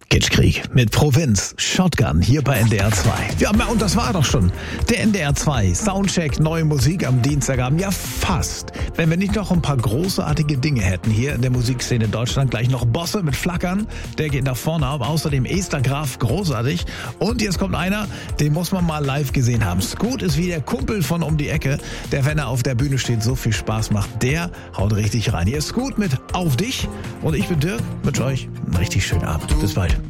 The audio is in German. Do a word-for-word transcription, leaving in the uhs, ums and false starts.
Kitschkrieg mit Provinz, Shotgun hier bei N D R zwei. Ja, und das war doch schon der N D R zwei Soundcheck, neue Musik am Dienstagabend. Ja, fast. Wenn wir nicht noch ein paar großartige Dinge hätten hier in der Musikszene in Deutschland. Gleich noch Bosse mit Flackern, der geht nach vorne ab. Außerdem Esther Graf, großartig. Und jetzt kommt einer, den muss man mal live gesehen haben. Scoot ist wie der Kumpel von um die Ecke, der, wenn er auf der Bühne steht, so viel Spaß macht. Der haut richtig rein. Hier ist Scoot mit Auf dich und ich bin Dirk, wünsche euch einen richtig schönen Abend. Bis bald.